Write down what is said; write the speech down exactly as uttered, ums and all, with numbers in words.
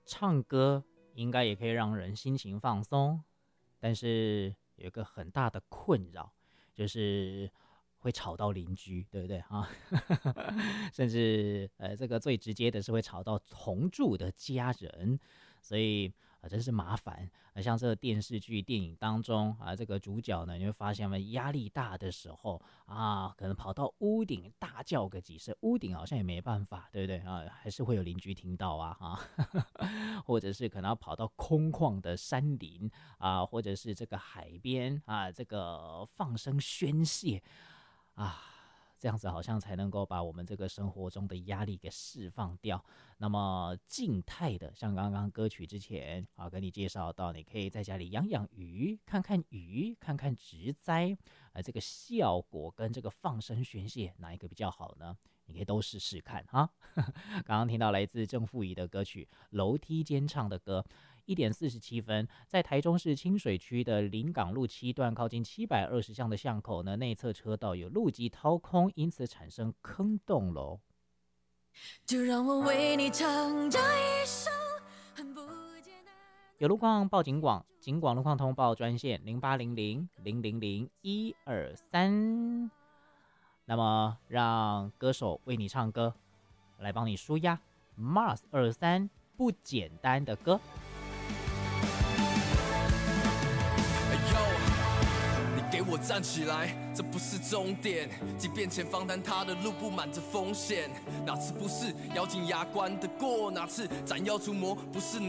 唱歌应该也可以让人心情放松，但是有一个很大的困扰，就是会吵到邻居，对不对啊？甚至呃，这个最直接的是会吵到同住的家人，所以啊、呃，真是麻烦。呃，像这个电视剧、电影当中啊，这个主角呢，你会发现，压力大的时候啊，可能跑到屋顶大叫个几声，屋顶好像也没办法，对不对啊？还是会有邻居听到啊，啊，或者是可能要跑到空旷的山林啊，或者是这个海边啊，这个放声宣泄。啊，这样子好像才能够把我们这个生活中的压力给释放掉。那么静态的，像刚刚歌曲之前啊，跟你介绍到，你可以在家里养养鱼，看看鱼，看看植栽，呃，这个效果跟这个放声宣泄哪一个比较好呢？你可以都试试看哈。刚刚听到来自郑富仪的歌曲《楼梯间唱的歌》。一点四十七分，在台中市清水区的临港路七段，靠近七百二十巷的巷口呢，内侧车道有路基掏空，因此产生坑洞喽。就让我为你唱这一首很不简单。有路况报警广，警广路况通报专线零八零零零零零一二三。那么让歌手为你唱歌，来帮你舒压。Mars 二三不简单的歌。 给我站起来，这不是终点。即便前方坍塌的路布满着风险，哪次不是咬紧牙关的过？哪次斩妖除魔不是？